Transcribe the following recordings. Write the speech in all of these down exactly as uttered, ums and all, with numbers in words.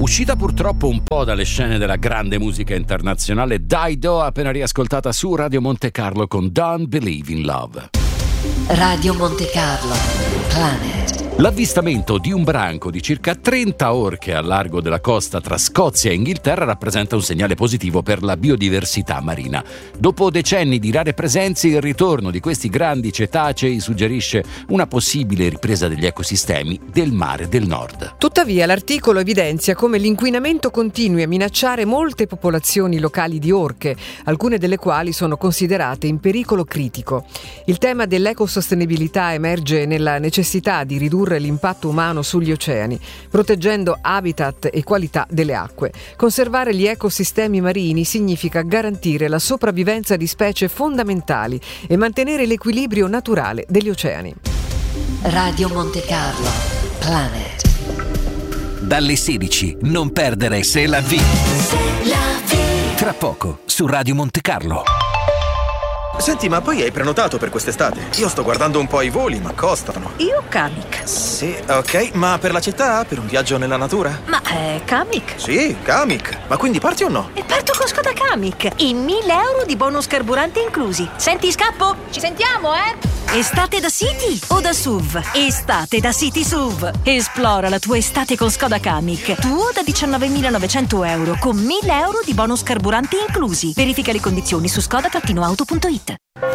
Uscita purtroppo un po' dalle scene della grande musica internazionale, Dido, appena riascoltata su Radio Monte Carlo con Don't Believe in Love. Radio Monte Carlo, Planet. L'avvistamento di un branco di circa trenta orche al largo della costa tra Scozia e Inghilterra rappresenta un segnale positivo per la biodiversità marina. Dopo decenni di rare presenze, il ritorno di questi grandi cetacei suggerisce una possibile ripresa degli ecosistemi del mare del nord. Tuttavia, l'articolo evidenzia come l'inquinamento continui a minacciare molte popolazioni locali di orche, alcune delle quali sono considerate in pericolo critico. Il tema dell'ecosostenibilità emerge nella necessità di ridurre l'impatto umano sugli oceani, proteggendo habitat e qualità delle acque. Conservare gli ecosistemi marini significa garantire la sopravvivenza di specie fondamentali e mantenere l'equilibrio naturale degli oceani. Radio Monte Carlo, Planet. Dalle sedici, non perdere Se la vi. Se la vi. Tra poco, su Radio Monte Carlo. Senti, ma poi hai prenotato per quest'estate? Io sto guardando un po' i voli, ma costano. Io Kamiq. Sì, ok, ma per la città? Per un viaggio nella natura? Ma è Kamiq? Sì, Kamiq. Ma quindi parti o no? E parto con Skoda Kamiq. E mille euro di bonus carburante inclusi. Senti, scappo? Ci sentiamo, eh? Estate da City o da S U V? Estate da City S U V. Esplora la tua estate con Skoda Kamiq. Tuo da diciannovemilanovecento euro con mille euro di bonus carburante inclusi. Verifica le condizioni su skoda auto punto it.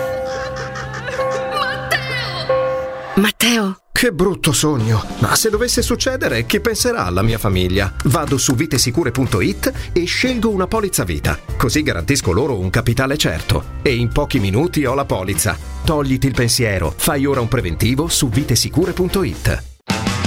Matteo! Che brutto sogno! Ma se dovesse succedere, che penserà la mia famiglia? Vado su vitesicure punto it e scelgo una polizza vita. Così garantisco loro un capitale certo. E in pochi minuti ho la polizza. Togliti il pensiero. Fai ora un preventivo su vitesicure punto it.